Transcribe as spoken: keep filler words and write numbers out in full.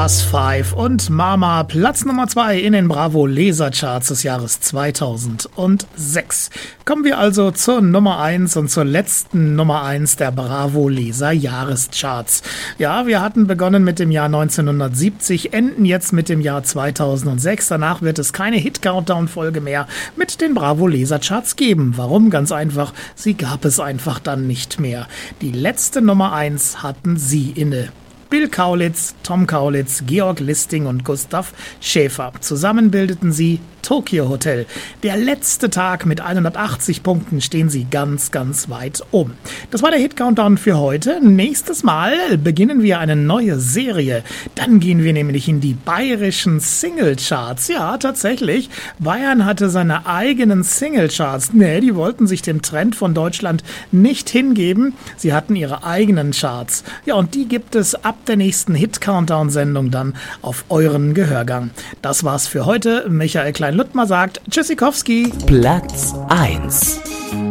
Fast Five und Mama, Platz Nummer zwei in den Bravo Lesercharts des Jahres zweitausendsechs. Kommen wir also zur Nummer eins und zur letzten Nummer eins der Bravo Leser Jahrescharts. Ja, wir hatten begonnen mit dem Jahr neunzehnhundertsiebzig, enden jetzt mit dem Jahr zweitausendsechs. Danach wird es keine Hit-Countdown-Folge mehr mit den Bravo Lesercharts geben. Warum? Ganz einfach, sie gab es einfach dann nicht mehr. Die letzte Nummer eins hatten sie inne. Bill Kaulitz, Tom Kaulitz, Georg Listing und Gustav Schäfer. Zusammen bildeten sie Tokyo Hotel. Der letzte Tag mit hundertachtzig Punkten, stehen sie ganz, ganz weit oben. Das war der Hit-Countdown für heute. Nächstes Mal beginnen wir eine neue Serie. Dann gehen wir nämlich in die bayerischen Singlecharts. Ja, tatsächlich. Bayern hatte seine eigenen Singlecharts. Nee, die wollten sich dem Trend von Deutschland nicht hingeben. Sie hatten ihre eigenen Charts. Ja, und die gibt es ab der nächsten Hit-Countdown-Sendung dann auf euren Gehörgang. Das war's für heute. Michael Klein-Lüttmer sagt Tschüssikowski. Platz eins.